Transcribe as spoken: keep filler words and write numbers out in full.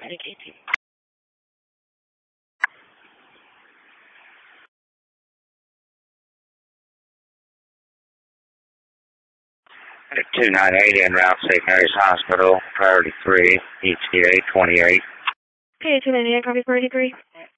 two nine eight en route, Saint Mary's Hospital, priority three, E T A twenty-eight. Okay, two nine eight, copy priority three.